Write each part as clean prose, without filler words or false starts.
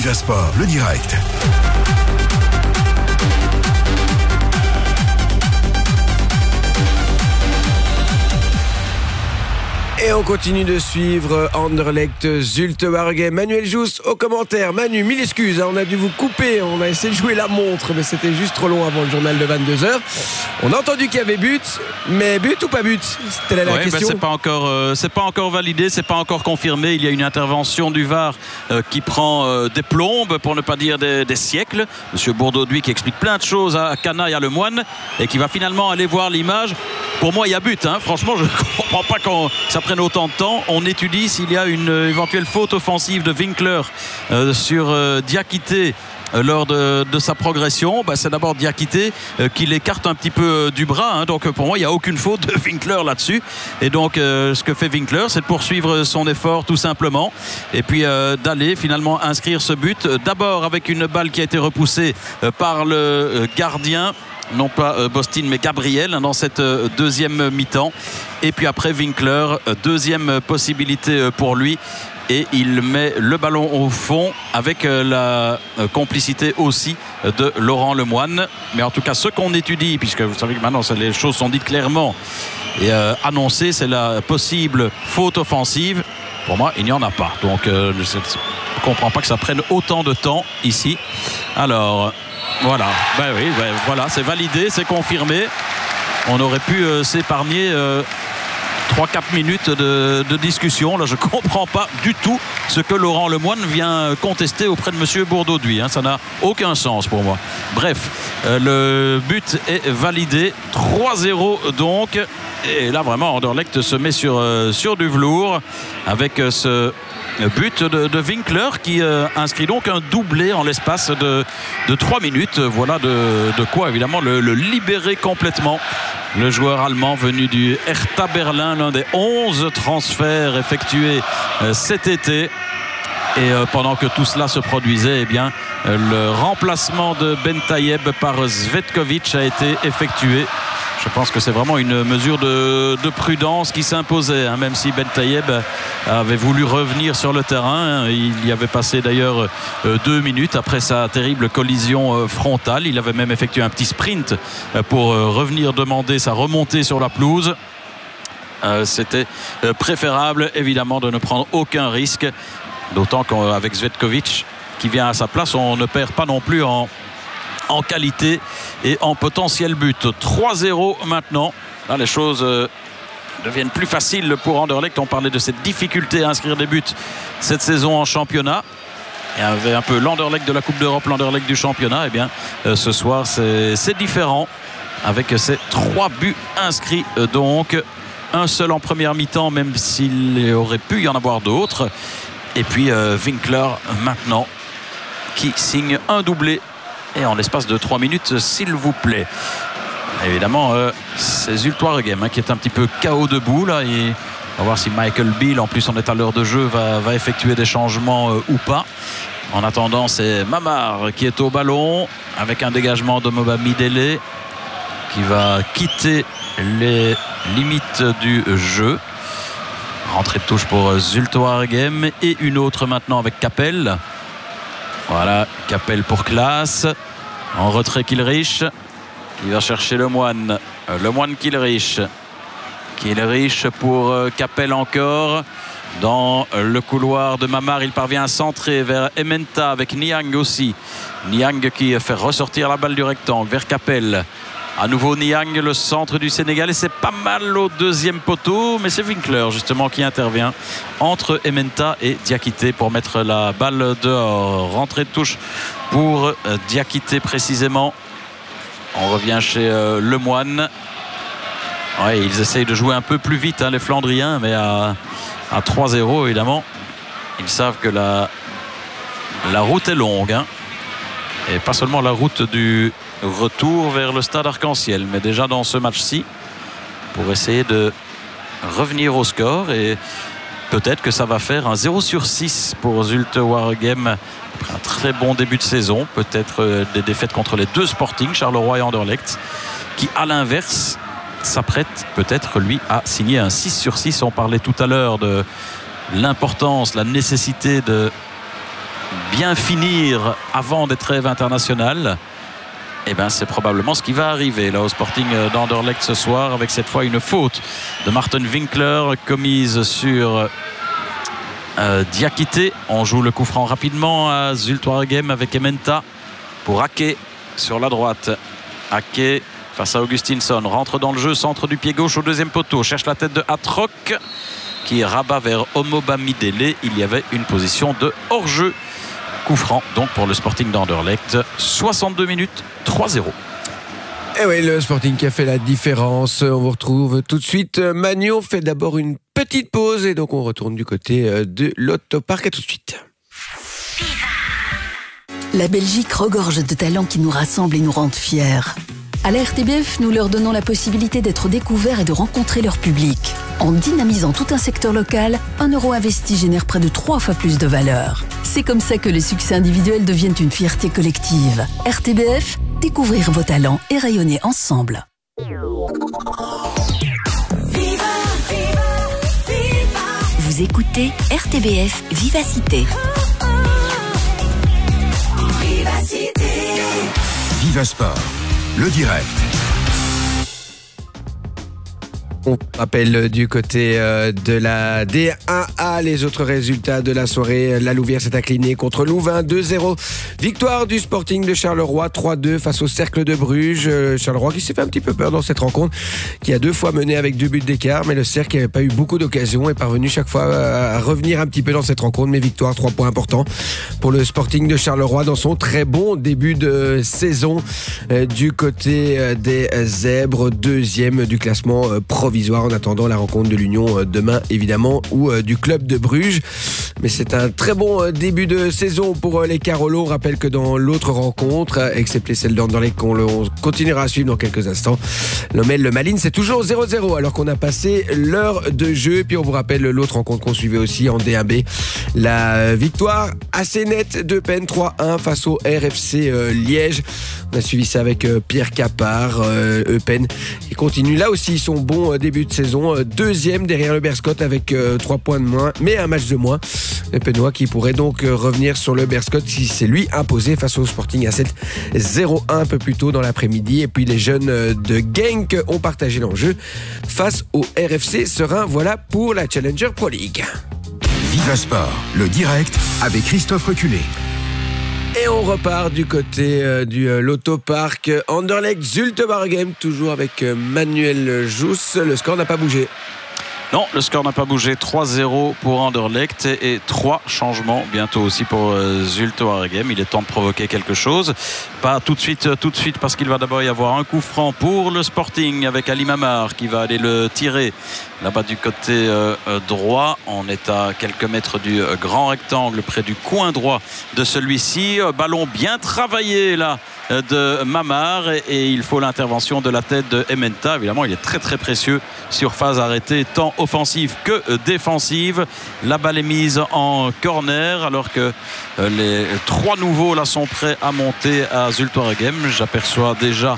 Déjà Sport, le direct. Et on continue de suivre Anderlecht Zulte Waregem. Manuel Jousse au commentaire. Manu, mille excuses, on a dû vous couper. On a essayé de jouer la montre, mais c'était juste trop long avant le journal de 22h. On a entendu qu'il y avait but, mais but ou pas but? C'était la question. C'est pas encore validé, c'est pas encore confirmé. Il y a une intervention du VAR qui prend des plombes, pour ne pas dire des siècles. Monsieur Bourdauduy qui explique plein de choses à Cana et à Lemoine et qui va finalement aller voir l'image. Pour moi, il y a but. Franchement, je ne comprends pas quand ça prenne autant de temps. On étudie s'il y a une éventuelle faute offensive de Winkler sur Diakité lors de sa progression. C'est d'abord Diakité qui l'écarte un petit peu du bras. Donc pour moi, il n'y a aucune faute de Winkler là-dessus. Et donc ce que fait Winkler, c'est de poursuivre son effort tout simplement. Et puis d'aller finalement inscrire ce but. D'abord avec une balle qui a été repoussée par le gardien. Non pas Bostin mais Gabriel dans cette deuxième mi-temps. Et puis après Winkler, deuxième possibilité pour lui. Et il met le ballon au fond avec la complicité aussi de Laurent Lemoine. Mais en tout cas, ce qu'on étudie, puisque vous savez que maintenant les choses sont dites clairement et annoncées, c'est la possible faute offensive. Pour moi, il n'y en a pas. Donc je ne comprends pas que ça prenne autant de temps ici. Alors... Voilà, voilà, c'est validé, c'est confirmé. On aurait pu s'épargner 3-4 minutes de discussion. Là, je ne comprends pas du tout ce que Laurent Lemoine vient contester auprès de monsieur Bourdauduy. Ça n'a aucun sens pour moi. Bref, le but est validé. 3-0 donc. Et là, vraiment, Anderlecht se met sur du velours avec ce... but de Winkler qui inscrit donc un doublé en l'espace de 3 minutes. Voilà de quoi évidemment le libérer complètement. Le joueur allemand venu du Hertha Berlin, l'un des 11 transferts effectués cet été. Et pendant que tout cela se produisait, le remplacement de Bentayeb par Zvetkovic a été effectué. Je pense que c'est vraiment une mesure de prudence qui s'imposait, même si Bentayeb avait voulu revenir sur le terrain. Il y avait passé d'ailleurs 2 minutes après sa terrible collision frontale. Il avait même effectué un petit sprint pour revenir demander sa remontée sur la pelouse. C'était préférable évidemment de ne prendre aucun risque, d'autant qu'avec Zvetkovic qui vient à sa place, on ne perd pas non plus en qualité et en potentiel but. 3-0 maintenant. Là, les choses deviennent plus faciles pour Anderlecht. On parlait de cette difficulté à inscrire des buts cette saison en championnat. Il y avait un peu l'Anderlecht de la Coupe d'Europe, l'Anderlecht du championnat. Ce soir, c'est différent avec ces 3 buts inscrits. Donc, un seul en première mi-temps, même s'il aurait pu y en avoir d'autres. Et puis, Winkler maintenant qui signe un doublé. Et en l'espace de 3 minutes, s'il vous plaît. Évidemment, c'est Zulte Waregem qui est un petit peu KO debout là. Et on va voir si Michael Beale, en plus on est à l'heure de jeu, va effectuer des changements ou pas. En attendant, c'est Mamar qui est au ballon avec un dégagement de Moba Midele qui va quitter les limites du jeu. Rentrée de touche pour Zulte Waregem et une autre maintenant avec Capel. Voilà, Capel pour Klaas. En retrait Kilrich qui va chercher Lemoine. Lemoine Kilrich. Kilrich pour Capel encore. Dans le couloir de Mamar, il parvient à centrer vers Ementa avec Niang aussi. Niang qui fait ressortir la balle du rectangle vers Capel. À nouveau Niang, le centre du Sénégal, et c'est pas mal au deuxième poteau, mais c'est Winkler justement qui intervient entre Ementa et Diakité pour mettre la balle dehors. Rentrée de touche pour Diakité précisément. On revient chez Lemoine. Ouais, ils essayent de jouer un peu plus vite les Flandriens, mais à 3-0 évidemment. Ils savent que la route est longue. Et pas seulement la route du retour vers le stade Arc-en-Ciel, mais déjà dans ce match-ci pour essayer de revenir au score. Et peut-être que ça va faire un 0/6 pour Zulte Waregem après un très bon début de saison. Peut-être des défaites contre les 2 Sporting, Charleroi et Anderlecht, qui à l'inverse s'apprête peut-être lui à signer un 6/6. On parlait tout à l'heure de l'importance, la nécessité bien finir avant des trêves internationales. Eh bien, c'est probablement ce qui va arriver là au Sporting d'Anderlecht ce soir, avec cette fois une faute de Martin Winkler commise sur Diakité. On joue le coup franc rapidement à Zulte Waregem avec Ementa pour Ake sur la droite. Ake face à Augustinsson, rentre dans le jeu, centre du pied gauche au deuxième poteau, cherche la tête de Hatrock qui rabat vers Omobamidele. Il y avait une position de hors-jeu. Coup franc donc pour le Sporting d'Anderlecht. 62 minutes, 3-0. Et oui, le Sporting qui a fait la différence. On vous retrouve tout de suite. Manu, on fait d'abord une petite pause et donc on retourne du côté de l'Autopark. À tout de suite. La Belgique regorge de talents qui nous rassemblent et nous rendent fiers. À la RTBF, nous leur donnons la possibilité d'être découverts et de rencontrer leur public. En dynamisant tout un secteur local, 1 euro investi génère près de 3 fois plus de valeur. C'est comme ça que les succès individuels deviennent une fierté collective. RTBF, découvrir vos talents et rayonner ensemble. Vous écoutez RTBF Vivacité. Viva Sport, le direct. On rappelle du côté de la D1A les autres résultats de la soirée. La Louvière s'est inclinée contre Louvain 2-0. Victoire du Sporting de Charleroi 3-2 face au Cercle de Bruges. Charleroi qui s'est fait un petit peu peur dans cette rencontre, qui a 2 fois mené avec 2 buts d'écart, mais le Cercle n'avait pas eu beaucoup d'occasions, est parvenu chaque fois à revenir un petit peu dans cette rencontre. Mais victoire, 3 points importants pour le Sporting de Charleroi dans son très bon début de saison du côté des Zèbres, 2e du classement provisoire en attendant la rencontre de l'Union demain évidemment ou du club de Bruges. Mais c'est un très bon début de saison pour les Carolos. On rappelle que dans l'autre rencontre, excepté celle d'Anderlecht qu'on continuera à suivre dans quelques instants, Lommel le Malines c'est toujours 0-0 alors qu'on a passé l'heure de jeu. Et puis on vous rappelle l'autre rencontre qu'on suivait aussi en D1B, la victoire assez nette de Eupen 3-1 face au RFC Liège. On a suivi ça avec Pierre Capard. Eupen qui continue là aussi son bon début de saison, 2e derrière le Berscott avec 3 points de moins, mais un match de moins. Le Penois qui pourrait donc revenir sur le Berscott si c'est lui imposé face au Sporting A7 0-1 un peu plus tôt dans l'après-midi. Et puis les jeunes de Genk ont partagé l'enjeu face au RFC Serein. Voilà pour la Challenger Pro League. Viva Sport, le direct avec Christophe Reculé. Et on repart du côté du l'Autopark. Anderlecht Zulte Waregem, toujours avec Manuel Jousse. Le score n'a pas bougé. Non, le score n'a pas bougé. 3-0 pour Anderlecht et 3 changements bientôt aussi pour Zulte Waregem. Il est temps de provoquer quelque chose. Pas tout de suite parce qu'il va d'abord y avoir un coup franc pour le Sporting avec Ali Mamar qui va aller le tirer là-bas du côté droit. On est à quelques mètres du grand rectangle près du coin droit de celui-ci. Ballon bien travaillé là de Mamar et il faut l'intervention de la tête de Ementa. Évidemment, il est très très précieux sur phase arrêtée tant offensive que défensive. La balle est mise en corner alors que les 3 nouveaux là sont prêts à monter à Zulte Waregem. J'aperçois déjà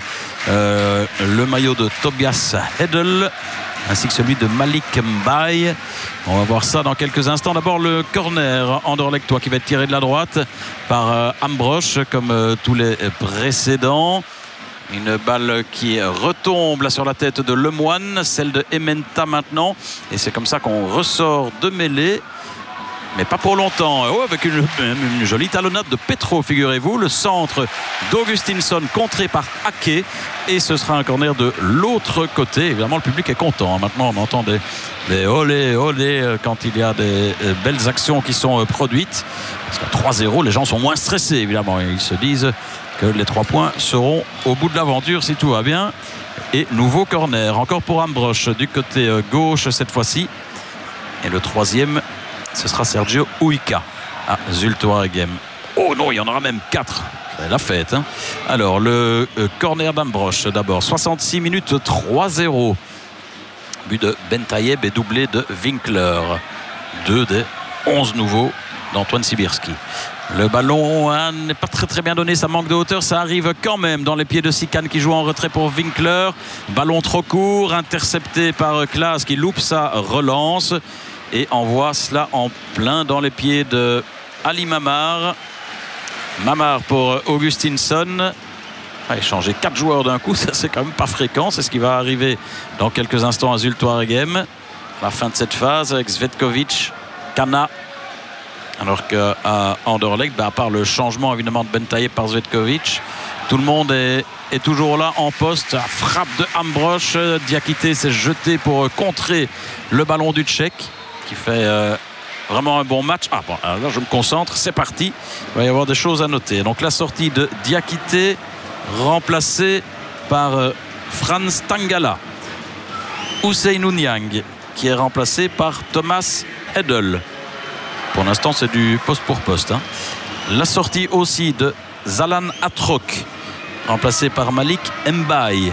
le maillot de Tobias Hedel ainsi que celui de Malik Mbaye. On va voir ça dans quelques instants. D'abord le corner Anderlechtois qui va être tiré de la droite par Ambrosch comme tous les précédents. Une balle qui retombe là sur la tête de Lemoine, celle de Ementa maintenant. Et c'est comme ça qu'on ressort de mêlée. Mais pas pour longtemps. Oh, avec une jolie talonnade de Petro, figurez-vous. Le centre d'Augustinsson contré par Ake. Et ce sera un corner de l'autre côté. Évidemment, le public est content. Maintenant, on entend des olé, olé quand il y a des belles actions qui sont produites. Parce qu'à 3-0, les gens sont moins stressés, évidemment. Ils se disent que les 3 points seront au bout de l'aventure si tout va bien. Et nouveau corner. Encore pour Ambrosch du côté gauche cette fois-ci. Et le 3e, ce sera Sergio Uica à Zulte Waregem. Oh non, il y en aura même 4. C'est la fête. Hein. Alors, le corner d'Ambrosch d'abord. 66 minutes, 3-0. But de Bentayeb et doublé de Winkler. 2 des 11 nouveaux d'Antoine Sibirski. Le ballon n'est pas très bien donné, ça manque de hauteur, ça arrive quand même dans les pieds de Sikan qui joue en retrait pour Winkler. Ballon trop court, intercepté par Klaas qui loupe sa relance et envoie cela en plein dans les pieds de Ali Mamar. Mamar pour Augustinsson. Échanger 4 joueurs d'un coup, ça c'est quand même pas fréquent. C'est ce qui va arriver dans quelques instants à Zulte Waregem. À la fin de cette phase avec Cvetkovic, Kana. Alors qu'à Anderlecht, à part le changement évidemment de Bentaille par Cvetkovic, tout le monde est toujours là en poste. Frappe de Ambrosch. Diakité s'est jeté pour contrer le ballon du Tchèque qui fait vraiment un bon match. Bon, alors là je me concentre, c'est parti. Il va y avoir des choses à noter. Donc la sortie de Diakité remplacé par Franz Tangala. Ousseinou Niang qui est remplacé par Thomas Hedel. Pour l'instant c'est du poste pour poste. La sortie aussi de Zalan Atrok remplacé par Malik Mbaye.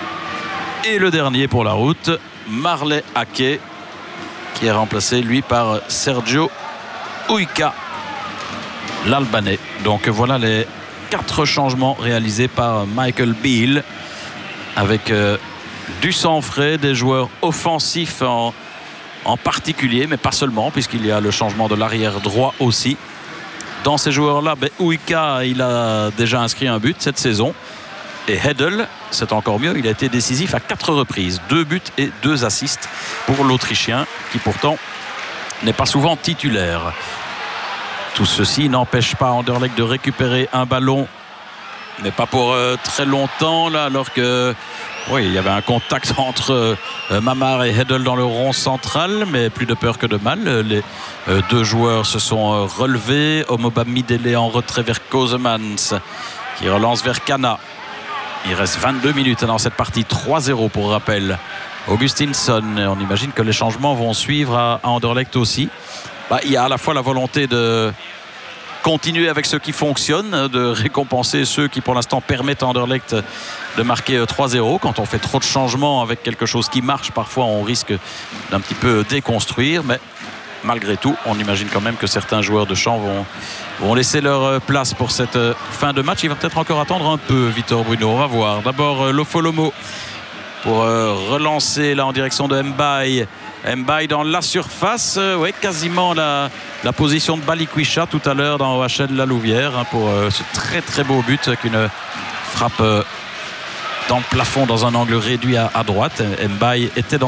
Et le dernier pour la route, Marley Ake qui est remplacé lui par Sergio Uika, l'Albanais. Donc voilà les 4 changements réalisés par Michael Beale avec du sang frais, des joueurs offensifs en particulier, mais pas seulement, puisqu'il y a le changement de l'arrière droit aussi. Dans ces joueurs-là, Uika, il a déjà inscrit un but cette saison. Et Hedel, c'est encore mieux, il a été décisif à 4 reprises. 2 buts et 2 assists pour l'Autrichien, qui pourtant n'est pas souvent titulaire. Tout ceci n'empêche pas Anderlecht de récupérer un ballon, mais pas pour très longtemps, là, alors que oui, il y avait un contact entre Mamar et Hedel dans le rond central, mais plus de peur que de mal. Les 2 joueurs se sont relevés. Omoba Midele en retrait vers Kosemans, qui relance vers Kana. Il reste 22 minutes dans cette partie, 3-0 pour rappel. Augustinsson, on imagine que les changements vont suivre à Anderlecht aussi. Il y a à la fois la volonté de continuer avec ce qui fonctionne, de récompenser ceux qui pour l'instant permettent à Anderlecht de marquer 3-0. Quand on fait trop de changements avec quelque chose qui marche, parfois on risque d'un petit peu déconstruire, mais malgré tout on imagine quand même que certains joueurs de champ vont laisser leur place pour cette fin de match. Il va peut-être encore attendre un peu Vitor Bruno, on va voir. D'abord Lofolomo pour relancer là en direction de Mbaye. Mbaye dans la surface, quasiment la position de Balikwisha tout à l'heure dans OHL La Louvière pour ce très très beau but avec une frappe dans le plafond dans un angle réduit à droite. Mbaye était dans